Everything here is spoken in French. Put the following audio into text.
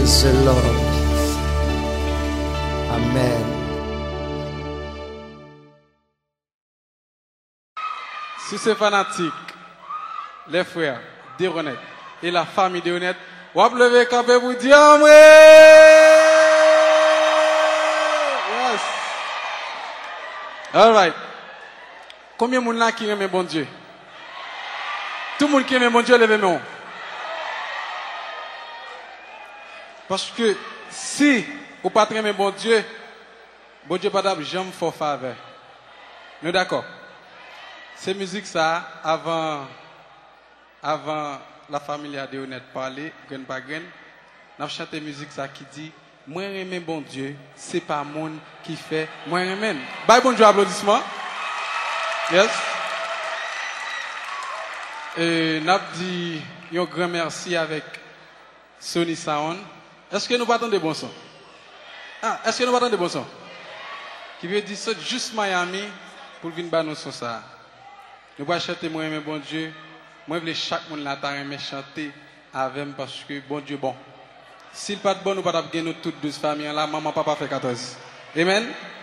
Praise the Lord. Amen. Si c'est fanatique, les frères d'Honnête et la famille d'Honnête, on va lever camper pour dire Amé. Yes. All right. Combien de monde là qui aime bon Dieu? Tout le monde qui aime bon Dieu, levez moi. Parce que si vous ne pas aimer bon Dieu pas jamais faire faveur. Nous d'accord? C'est musique ça avant la famille de Honnête parler, grain par grain. N'a chanté musique ça qui dit moi aimer bon Dieu, c'est pas monde qui fait moi aimer. Bye bon Dieu applaudissements. Yes. Et n'a dit un grand merci avec Sony Sound. Est-ce que nous battons des bons sons? Ah, est-ce que nous battons des bons sons? Qui veut dire ça juste Miami pour venir battre nos sons ça. Nous allons chanter moi aimer bon Dieu. Moi je veux chaque monde là aimer chanter avec parce que bon Dieu bon. S'il pas de bon nous pas gagner nous toutes 12 familles là, maman papa fait 14. Amen.